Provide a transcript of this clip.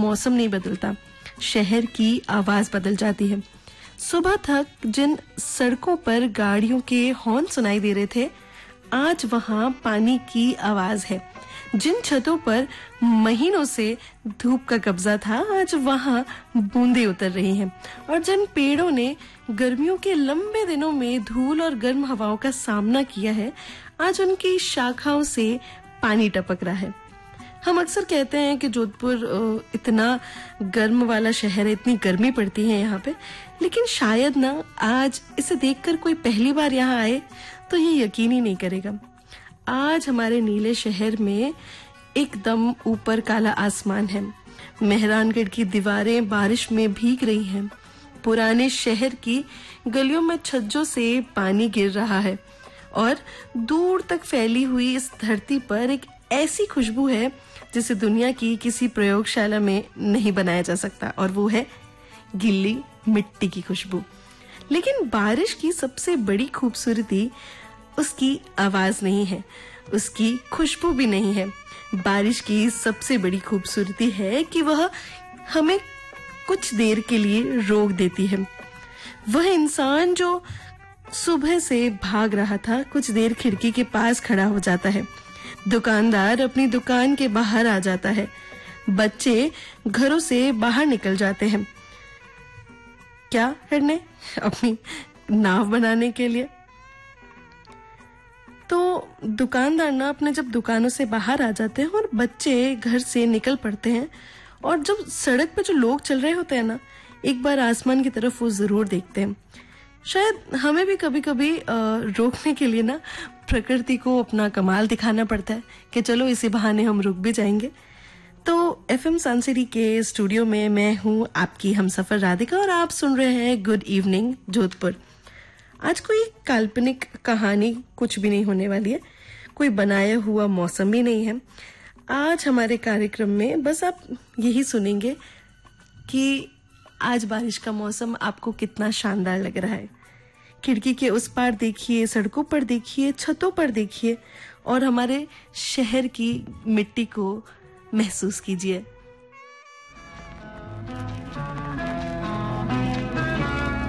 मौसम नहीं बदलता, शहर की आवाज बदल जाती है। सुबह तक जिन सड़कों पर गाड़ियों के हॉर्न सुनाई दे रहे थे, आज वहां पानी की आवाज है। जिन छतों पर महीनों से धूप का कब्जा था, आज वहां बूंदें उतर रही हैं। और जिन पेड़ों ने गर्मियों के लंबे दिनों में धूल और गर्म हवाओं का सामना किया है, आज उनकी शाखाओं से पानी टपक रहा है। हम अक्सर कहते हैं कि जोधपुर इतना गर्म वाला शहर है, इतनी गर्मी पड़ती है यहाँ पे, लेकिन शायद ना आज इसे देखकर कोई पहली बार यहाँ आए तो ये यकीन ही नहीं करेगा। आज हमारे नीले शहर में एकदम ऊपर काला आसमान है। मेहरानगढ़ की दीवारें बारिश में भीग रही हैं। पुराने शहर की गलियों में छज्जों से पानी गिर रहा है और दूर तक फैली हुई इस धरती पर एक ऐसी खुशबू है जिसे दुनिया की किसी प्रयोगशाला में नहीं बनाया जा सकता, और वो है गीली मिट्टी की खुशबू। लेकिन बारिश की सबसे बड़ी खूबसूरती उसकी आवाज नहीं है, उसकी खुशबू भी नहीं है। बारिश की सबसे बड़ी खूबसूरती है कि वह हमें कुछ देर के लिए रोक देती है। वह इंसान जो सुबह से भाग रहा था, कुछ देर खिड़की के पास खड़ा हो जाता है। दुकानदार अपनी दुकान के बाहर आ जाता है। बच्चे घरों से बाहर निकल जाते हैं। क्या करने? अपनी नाव बनाने के लिए। तो दुकानदार ना अपने जब दुकानों से बाहर आ जाते हैं और बच्चे घर से निकल पड़ते हैं, और जब सड़क पे जो लोग चल रहे होते हैं ना, एक बार आसमान की तरफ वो जरूर देखते हैं। शायद हमें भी कभी कभी रोकने के लिए ना प्रकृति को अपना कमाल दिखाना पड़ता है कि चलो इसी बहाने हम रुक भी जाएंगे। तो एफएम सांसिरी के स्टूडियो में मैं हूँ आपकी हमसफर राधिका, और आप सुन रहे हैं गुड इवनिंग जोधपुर। आज कोई काल्पनिक कहानी कुछ भी नहीं होने वाली है, कोई बनाया हुआ मौसम भी नहीं है। आज हमारे कार्यक्रम में बस आप यही सुनेंगे कि आज बारिश का मौसम आपको कितना शानदार लग रहा है। खिड़की के उस पार देखिए, सड़कों पर देखिए, छतों पर देखिए, और हमारे शहर की मिट्टी को महसूस कीजिए।